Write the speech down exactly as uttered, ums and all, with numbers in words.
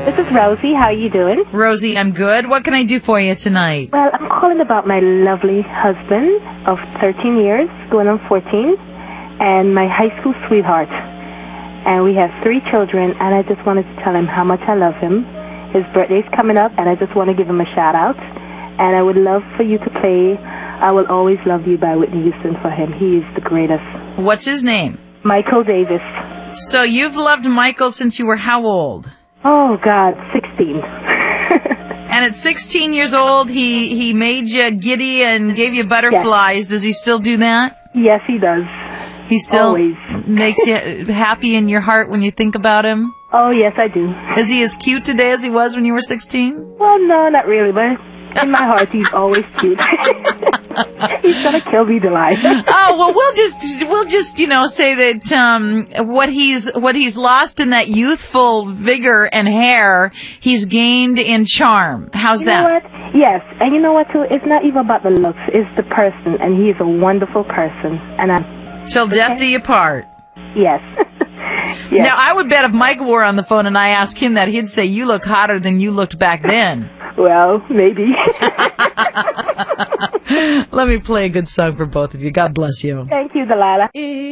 This is Rosie. How are you doing? Rosie, I'm good. What can I do for you tonight? Well, I'm calling about my lovely husband of thirteen years, going on fourteen, and my high school sweetheart. And we have three children, and I just wanted to tell him how much I love him. His birthday's coming up, and I just want to give him a shout-out. And I would love for you to play I Will Always Love You by Whitney Houston for him. He is the greatest. What's his name? Michael Davis. So you've loved Michael since you were how old? Oh, God, sixteen. And at sixteen years old, he, he made you giddy and gave you butterflies. Yes. Does he still do that? Yes, he does. He still Always. makes you happy in your heart when you think about him? Oh, yes, I do. Is he as cute today as he was when you were sixteen? Well, no, not really, but in my heart, he's always cute. He's gonna kill me to life. Oh, well, we'll just, we'll just, you know, say that, um, what he's, what he's lost in that youthful vigor and hair, he's gained in charm. How's you that? know what? Yes, and you know what, too? It's not even about the looks. It's the person, and he's a wonderful person. And I'm... Till death do you part. Yes. Yes. Now, I would bet if Michael were on the phone and I asked him that, he'd say, you look hotter than you looked back then. Well, maybe. Let me play a good song for both of you. God bless you. Thank you, Delilah.